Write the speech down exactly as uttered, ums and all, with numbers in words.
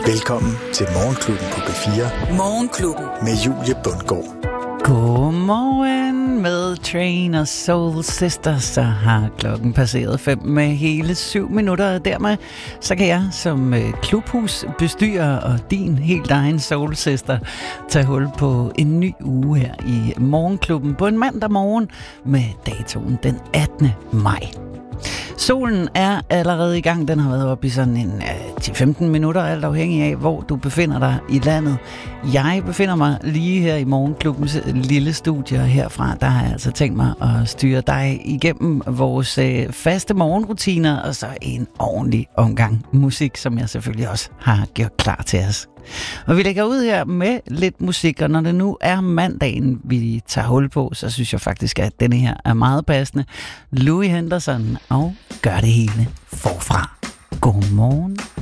Velkommen til Morgenklubben på P fire. Morgenklubben med Julie Bundgaard. Godmorgen med Train og Soul Sister. Så har klokken passeret fem med hele syv minutter, og dermed så kan jeg som klubhusbestyrer og din helt egen Soul Sister tage hul på en ny uge her i Morgenklubben på en mandag morgen med datoen den attende maj. Solen er allerede i gang. Den har været oppe i sådan en uh, ti til femten minutter, alt afhængig af, hvor du befinder dig i landet. Jeg befinder mig lige her i Morgenklubbens lille studie, og herfra der har jeg altså tænkt mig at styre dig igennem vores uh, faste morgenrutiner, og så en ordentlig omgang musik, som jeg selvfølgelig også har gjort klar til os. Og vi lægger ud her med lidt musik, og når det nu er mandagen, vi tager hul på, så synes jeg faktisk, at denne her er meget passende. Louis Henderson og Gør det hele forfra. Godmorgen.